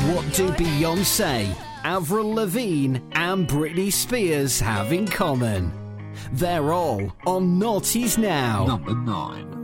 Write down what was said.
What do Beyoncé, Avril Lavigne and Britney Spears have in common? They're all on Naughties Now. Number 9.